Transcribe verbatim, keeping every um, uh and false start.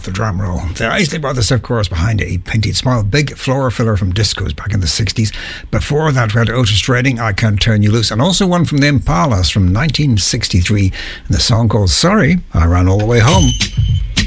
the drum roll. The Isley Brothers, of course, behind a painted smile. Big floor filler from discos back in the sixties. Before that, we had Otis Redding, I Can't Turn You Loose. And also one from the Impalas from nineteen sixty-three. And the song called Sorry, I Ran All the Way Home.